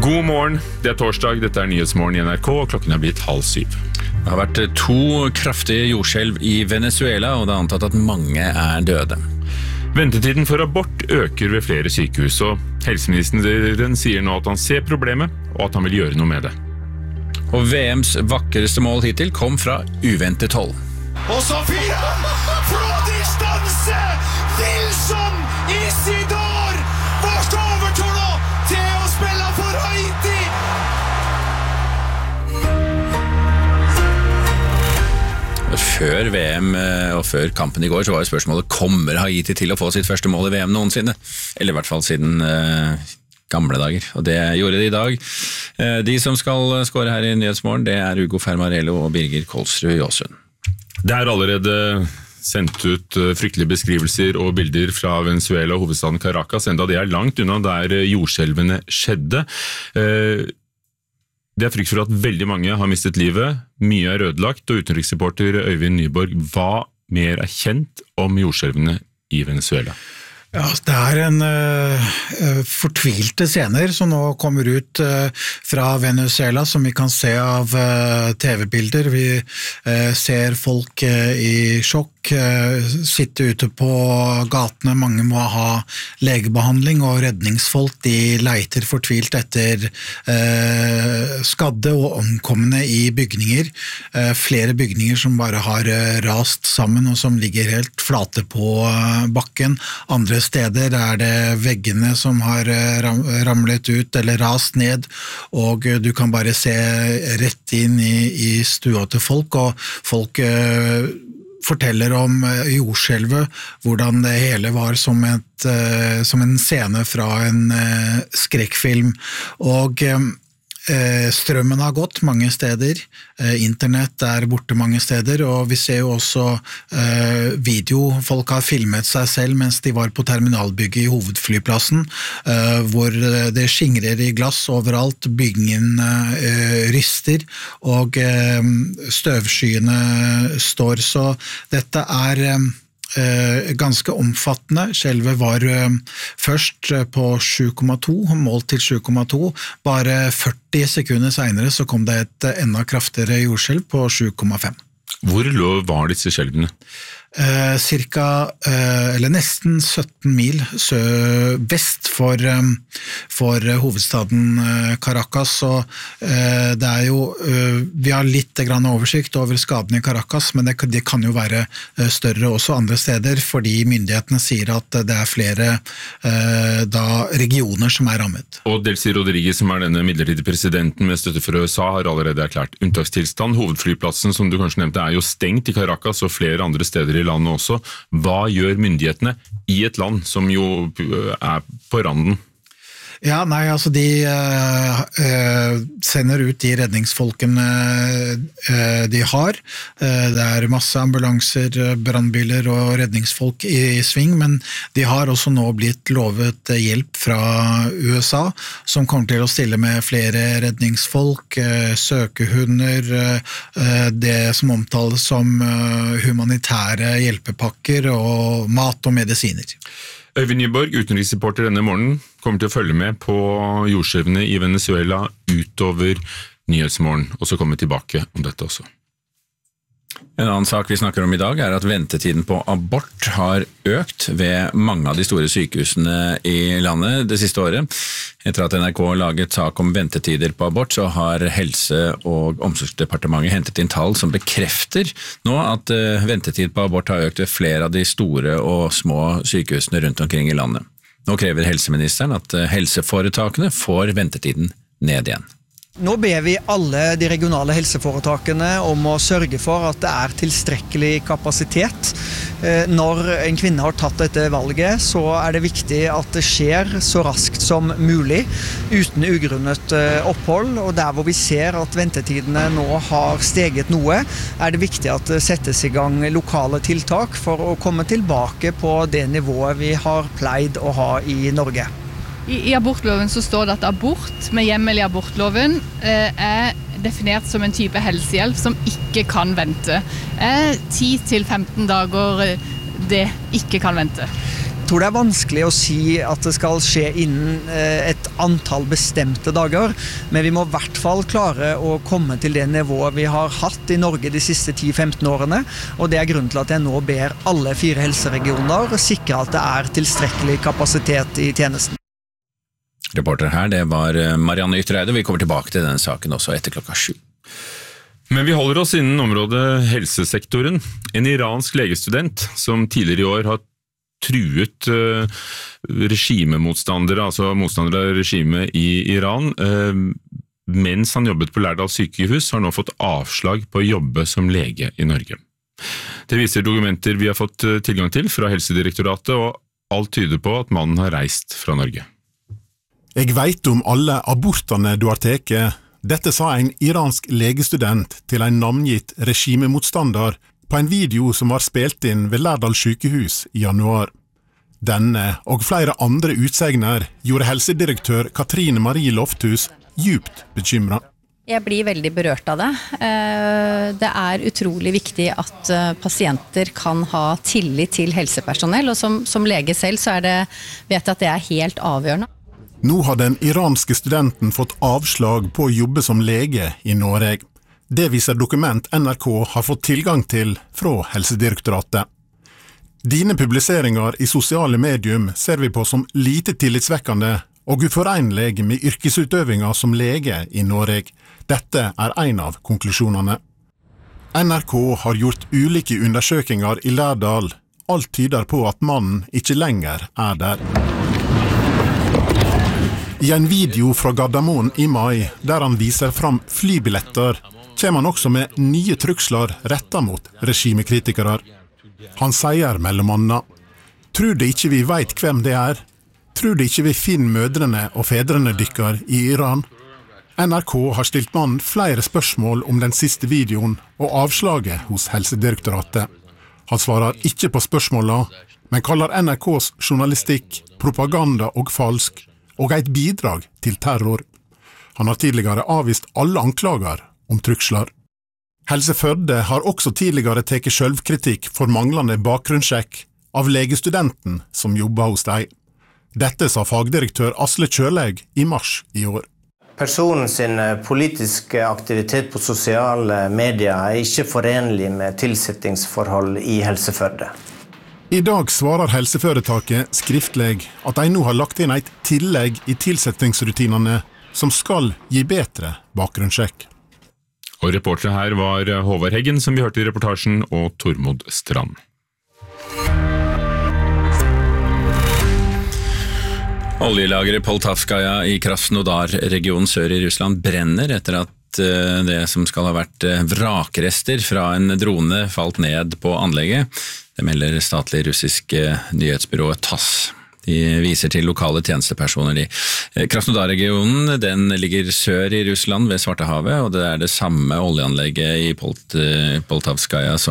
God morgen, det torsdag, dette Nyhetsmorgen I NRK, og klokken blitt 6:30. Det har vært 2 kraftige jordskjelv I Venezuela, og det antatt at mange døde. Ventetiden for abort øker ved flere sykehus, og helseministeren sier nå at han ser problemet, og at han vil gjøre noe med det. Og VMs vakreste mål hittil kom fra uventet hold. Og Sofia, fra distanse, Wilson Isidor, vårt overtolo til å spille for Haiti. Før VM og før kampen I går så var spørsmålet, kommer Haiti til å få sitt første mål I VM noensinne? Eller I hvert fall siden gamle dager, og det gjorde de I dag. De som skal skåre her I Nyhetsmorgen, det Ugo Fermarello og Birger Kolsrud Jåsund. Det allerede sendt ut fryktelige beskrivelser og bilder fra Venezuela og hovedstaden Caracas, enda det langt unna der jordskjelvene skjedde. Det frykt for at veldig mange har mistet livet, mye ødelagt, og utenriksreporter Øyvind Nyborg, hva mer kjent om jordskjelvene I Venezuela? Ja, det en fortvilte scener som nå kommer ut fra Venezuela, som vi kan se av TV-bilder. Vi ser folk I sjokk, sitte ute på gatene, mange må ha legebehandling, og redningsfolk de leiter fortvilt etter skadde og omkomne I bygninger. Flere bygninger som bare har rast sammen, og som ligger helt flate på bakken. Andre steder det veggene som har ramlet ut eller rast ned, og du kan bare se rett inn I stua til folk, og folk forteller om jordskjelvet, hvordan det hele var som en scene fra en skrekkfilm, og strømmen har gått mange steder, internett borte mange steder, og vi ser jo også video, folk har filmet seg selv mens de var på terminalbygget I hovedflyplassen, hvor det skingrer I glass overalt, bygningen ryster, og støvskyene står, så dette ganske omfattende. Skjelvet var først på 7,2, målt til 7,2. Bare 40 sekunder senere så kom det et enda kraftigere jordskjelv på 7,5. Hvor var disse skjelvene? Eller nesten 17 mil vest for hovedstaden Caracas, så det jo vi har litt grann oversikt over skadene I Caracas, men det kan jo være større også andre steder, fordi myndighetene sier at det flere regioner som rammet. Og Delcy Rodriguez, som denne midlertidige presidenten med støtte fra USA, har allerede erklært unntakstilstand. Hovedflyplassen, som du kanskje nevnte, jo stengt I Caracas og flere andre steder I landet også. Hva gjør myndighetene I et land som jo på randen? Ja, nei, altså de sender ut de redningsfolkene de har. Det masse ambulanser, brandbiler og redningsfolk I sving, men de har også nå blitt lovet hjelp fra USA, som kommer til å stille med flere redningsfolk, søkehunder, det som omtales som humanitære hjelpepakker og mat og medisiner. Øyvind Nyborg, utenriksreporter denne morgenen, kommer til å følge med på jordskjelvene I Venezuela utover Nyhetsmorgen, og så kommer vi tilbake om dette også. En annen sak vi snakker om I dag at ventetiden på abort har økt ved mange av de store sykehusene I landet det siste året. Etter at NRK laget sak om ventetider på abort, så har Helse- og omsorgsdepartementet hentet inn tall som bekrefter nå at ventetid på abort har økt ved flere av de store og små sykehusene rundt omkring I landet. Nå krever helseministeren at helseforetakene får ventetiden ned igjen. Nå ber vi alle de regionale helseforetakene om å sørge for at det tilstrekkelig kapasitet. Når en kvinne har tatt dette valget, så det viktig at det skjer så raskt som mulig, uten ugrunnet opphold. Og der hvor vi ser at ventetidene nå har steget noe, det viktig at det settes I gang lokale tiltak for å komme tilbake på det nivået vi har pleid å ha I Norge. I abortloven så står det at abort med hjemmel I abortloven definert som en type helsehjelp som ikke kan vente. 10 til 15 dager det ikke kan vente. tror det er vanskelig å si at det skal skje innen et antall bestemte dager, men vi må I hvert fall klare å komme til det nivået vi har hatt I Norge de siste 10-15 årene, og det grunnen til at jeg nå ber alle 4 helseregioner sikre at det tilstrekkelig kapasitet I tjenesten. Reporter her, det var Marianne Ytreide. Vi kommer tilbake til denne saken også etter 7:00. Men vi holder oss innen området helsesektoren. En iransk legestudent som tidligere I år har truet regimemotstandere, altså motstandere av regimet I Iran, mens han jobbet på Lærdal sykehus, har nå fått avslag på å jobbe som lege I Norge. Det viser dokumenter vi har fått tilgang til fra Helsedirektoratet, og alt tyder på at mannen har reist fra Norge. Jeg vet om alle abortene du har teke. Dette sa en iransk legestudent til en navngitt regimemotstander på en video som var spilt inn ved Lærdal sykehus I januar. Denne og flere andre utsegner gjorde helsedirektør Katrine Marie Lofthus djupt bekymret. Jeg blir veldig berørt av det. Det utrolig viktig at pasienter kan ha tillit til helsepersonell, og som lege selv så vet jeg at det helt avgjørende. Nå har den iranske studenten fått avslag på å jobbe som lege I Norge. Det viser dokument NRK har fått tilgang til fra Helsedirektoratet. Dine publiseringer I sosiale medium ser vi på som lite tillitsvekkende og uforenlig med yrkesutøvinga som lege I Norge. Dette en av konklusjonene. NRK har gjort ulike undersøkelser I Lærdal. Alt tyder på at mannen ikke lenger der. I en video fra Gardermoen I mai, der han viser fram flybilletter, kommer han også med nye truksler rettet mot regimekritikere. Han sier mellom annet: «Tror det ikke vi vet hvem det Tror det ikke vi finner mødrene og fedrene dykker I Iran?» NRK har stilt mannen flere spørsmål om den siste videoen og avslaget hos Helsedirektoratet. Han svarer ikke på spørsmålene, men kaller NRKs journalistikk propaganda og falsk, og et bidrag til terror. Han har tidligere avvist alle anklager om truksler. Helse Førde har også tidligere teket selvkritikk for manglende bakgrunnssjekk av legestudenten som jobber hos deg. Dette sa fagdirektør Asle Kjørlaug I mars I år. Personen sin politiske aktivitet på sosiale medier ikke forenlig med tilsettingsforhold I Helse Førde. I dag svarer helseforetaket skriftlig at de nå har lagt inn et tillegg I tilsettingsrutinene som skal gi bedre bakgrunnssjekk. Og reportere her var Håvard Heggen, som vi hørte I reportasjen, og Tormod Strand. Oljelageret Poltavskaja I Krasnodar-regionen sør I Russland brenner etter at det som skal ha vært vrakrester fra en drone falt ned på anlegget. Det melder statlig russiske nyhetsbyrået TASS. De viser til lokale tjenestepersoner. Krasnodar-regionen den ligger sør I Russland ved Svartehavet, og det det samme oljeanlegget I Poltavskaja som